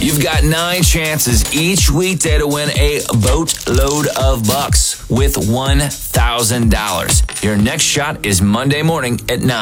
You've got 9 chances each weekday to win a boatload of bucks with $1,000. Your next shot is Monday morning at 9.